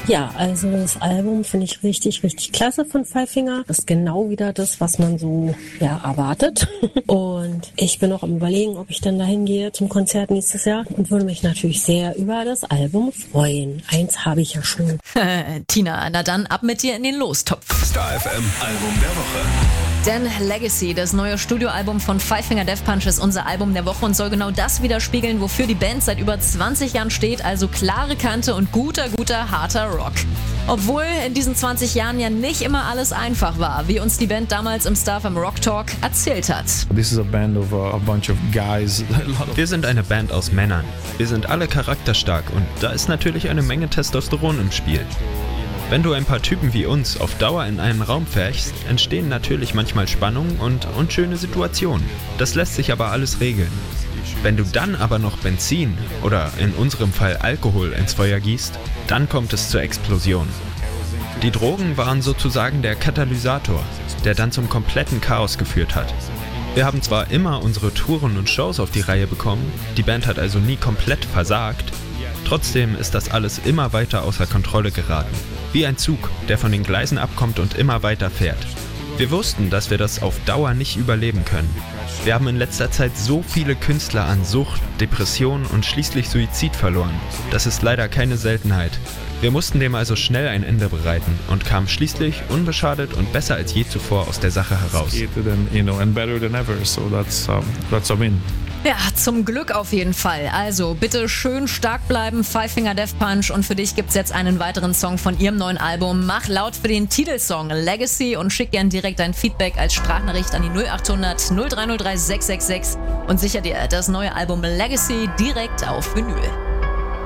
Ja, also das Album finde ich richtig, richtig klasse von Five Finger. Das ist genau wieder das, was man so erwartet. Und ich bin auch am Überlegen, ob ich dann dahin gehe zum Konzert nächstes Jahr und würde mich natürlich sehr über das Album freuen. Eins habe ich ja schon. Tina, na dann ab mit dir in den Lostopf. Star FM Album der Woche. Denn Legacy, das neue Studioalbum von Five Finger Death Punch, ist unser Album der Woche und soll genau das widerspiegeln, wofür die Band seit über 20 Jahren steht, also klare Kante und guter, harter Rock. Obwohl in diesen 20 Jahren ja nicht immer alles einfach war, wie uns die Band damals im Star FM Rock Talk erzählt hat. This is a band of a bunch of guys. Wir sind eine Band aus Männern. Wir sind alle charakterstark und da ist natürlich eine Menge Testosteron im Spiel. Wenn du ein paar Typen wie uns auf Dauer in einen Raum fährst, entstehen natürlich manchmal Spannungen und unschöne Situationen. Das lässt sich aber alles regeln. Wenn du dann aber noch Benzin oder in unserem Fall Alkohol ins Feuer gießt, dann kommt es zur Explosion. Die Drogen waren sozusagen der Katalysator, der dann zum kompletten Chaos geführt hat. Wir haben zwar immer unsere Touren und Shows auf die Reihe bekommen, die Band hat also nie komplett versagt, trotzdem ist das alles immer weiter außer Kontrolle geraten. Wie ein Zug, der von den Gleisen abkommt und immer weiter fährt. Wir wussten, dass wir das auf Dauer nicht überleben können. Wir haben in letzter Zeit so viele Künstler an Sucht, Depression und schließlich Suizid verloren. Das ist leider keine Seltenheit. Wir mussten dem also schnell ein Ende bereiten und kamen schließlich unbeschadet und besser als je zuvor aus der Sache heraus. Ja, zum Glück auf jeden Fall. Also bitte schön stark bleiben, Five Finger Death Punch. Und für dich gibt's jetzt einen weiteren Song von ihrem neuen Album. Mach laut für den Titelsong Legacy und schick gern direkt dein Feedback als Sprachnachricht an die 0800 0303 666 und sicher dir das neue Album Legacy direkt auf Vinyl.